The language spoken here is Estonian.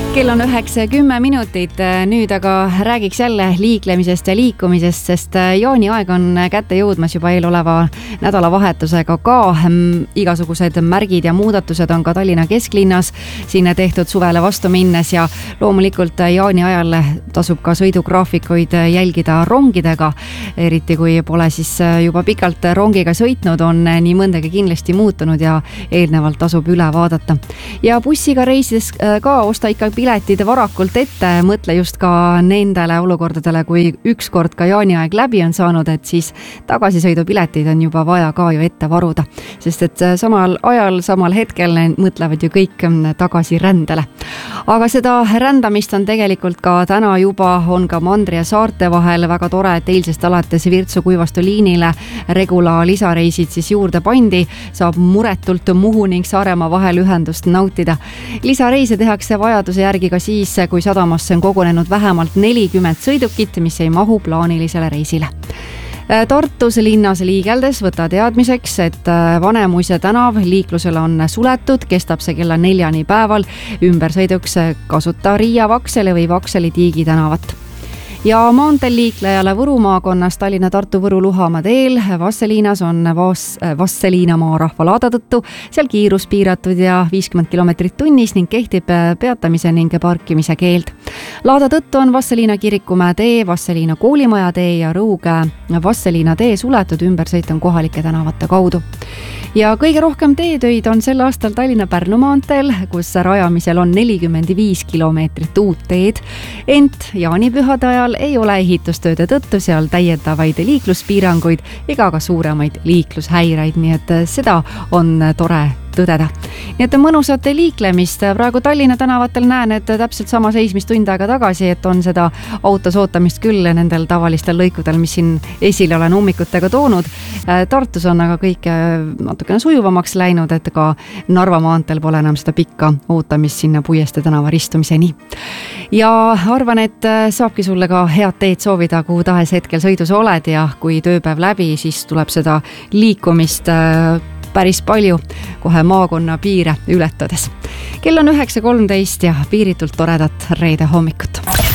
Kell on 9:10, nüüd aga räägiks jälle liiklemisest ja liikumisest, sest jaaniaeg on kätte jõudmas juba eeloleva nädalavahetusega ka. Igasugused märgid ja muudatused on ka Tallinna kesklinnas sinna tehtud suvele vastu minnes ja loomulikult jaani ajal tasub ka sõidugraafikuid jälgida rongidega. Eriti kui pole siis juba pikalt rongiga sõitnud, on nii mõndagi kindlasti muutunud ja eelnevalt tasub üle vaadata. Ja bussiga reisides ka osta ikka piletid varakult ette, mõtle just ka nendele olukordadele, kui ükskord ka jaaniaeg läbi on saanud, et siis tagasisõidupiletid on juba vaja ka ju ette varuda, sest et samal ajal, samal hetkel mõtlevad ju kõik tagasi rändele. Aga seda rändamist on tegelikult ka täna juba, on ka mandri ja saarte vahel väga tore, et eilsest alates Virtsu-Kuivastu liinile Regula lisareisid siis juurde pandi, saab muretult Muhu ning Saaremaa vahel ühendust nautida. Lisareise tehakse vajaduse järgi ka siis, kui sadamasse on kogunenud vähemalt 40 sõidukit, mis ei mahu plaanilisele reisile. Tartus linnas liigeldes võta teadmiseks, et Vanemuise tänav liiklusele on suletud, kestab see kella 4 päeval, ümbersõiduks kasuta Riia Vakseli või Vakseli Tiigi tänavat. Ja maanteel liiklejale Võru maakonnas Tallinna-Tartu-Võru-Luhamaa teel Vasseliinas on Vasseliinamaa rahvalaada tõttu seal kiirus piiratud ja 50 kilomeetrit tunnis ning kehtib peatamise ning parkimise keeld. Laada tõttu on Vasseliina Kirikumäe tee, Vasseliina koolimaja tee ja Rõuge Vasseliina tee suletud, ümbersõit on kohalike tänavate kaudu. Ja kõige rohkem teetöid on sel aastal Tallinna-Pärnu maanteel, kus rajamisel on 45 kilomeetrit uut teed, ent jaanipühade ajal ei ole ehitustööde tõttu seal täiendavaid liikluspiiranguid ega ka suuremaid liiklushäireid, nii et seda on tore tõdeda. Nii et mõnusat liiklemist. Praegu Tallinna tänavatel näen, et täpselt sama seis, mis tund aega tagasi, et on seda autos ootamist küll nendel tavalistel lõikudel, mis siin esile olen hommikutega toonud. Tartus on aga kõik natukene sujuvamaks läinud, et ka Narva maanteel pole enam seda pikka ootamist sinna Puiestee tänava ristumiseni. Ja arvan, et saabki sulle ka head teed soovida, kuhu tahes hetkel sõidus oled ja kui tööpäev läbi, siis tuleb seda liikumist päris palju kohe maakonna piire ületades. Kell on 9:13 ja piiritult toredat reede hommikut.